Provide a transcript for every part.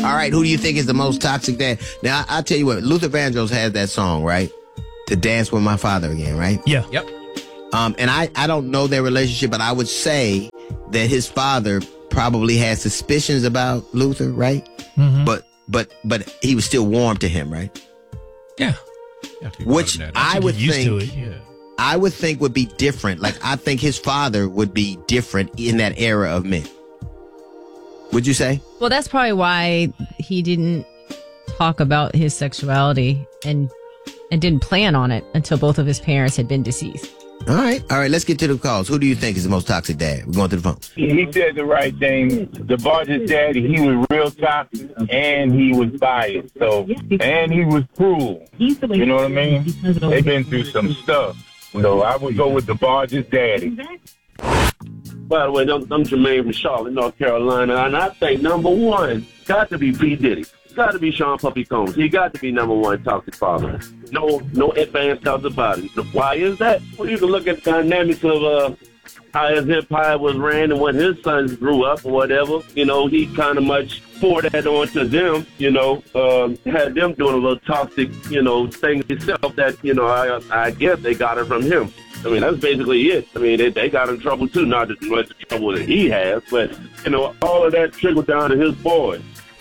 All right, who do you think is the most toxic dad? Now, I'll tell you what, Luther Vandross has that song, right? To Dance With My Father Again, right? Yeah. Yep. And I don't know their relationship, but I would say that his father probably had suspicions about Luther, right? Mm-hmm. But he was still warm to him, right? Yeah. Which I would think, Yeah. I would think would be different. Like, I think his father would be different in that era of men. Would you say? Well, that's probably why he didn't talk about his sexuality and didn't plan on it until both of his parents had been deceased. All right, let's get to the calls. Who do you think is the most toxic dad? We're going to the phone. He said the right thing. DeBarge's daddy, he was real toxic, and he was biased. So, and he was cruel. You know what I mean? They've been through some stuff. So I would go with DeBarge's daddy. By the way, I'm Jermaine from Charlotte, North Carolina, and I think number one got to be P. Diddy. Got to be Sean Puffy Combs. He got to be number one toxic father. No advanced thoughts about it. Why is that? Well, you can look at the dynamics of how his empire was ran and when his sons grew up or whatever. You know, he kind of much poured that onto them, had them doing a little toxic, thing himself that, I guess they got it from him. I mean, that's basically it. I mean, they got in trouble, too, not as much trouble that he has, but, all of that trickled down to his boys.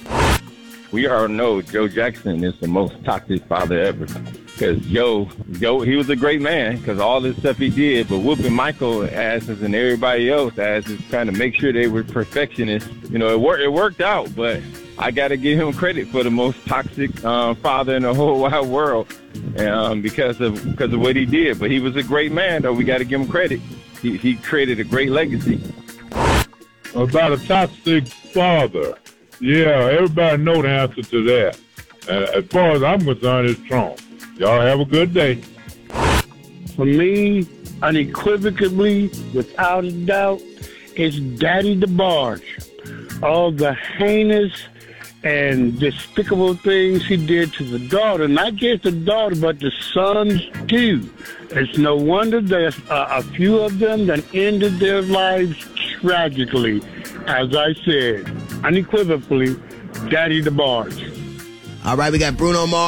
We already know Joe Jackson is the most toxic father ever. Because Joe, he was a great man because all this stuff he did, but whooping Michael asses and everybody else asses, trying to make sure they were perfectionists. It worked out, but I got to give him credit for the most toxic father in the whole wide world because of what he did. But he was a great man, though. We got to give him credit. He created a great legacy. About a toxic father. Yeah, everybody know the answer to that. As far as I'm concerned, it's Trump. Y'all have a good day. For me, unequivocally, without a doubt, it's Daddy DeBarge. All the heinous and despicable things he did to the daughter, not just the daughter, but the sons too. It's no wonder there's a few of them that ended their lives tragically. As I said, unequivocally, Daddy DeBarge. All right, we got Bruno Mars.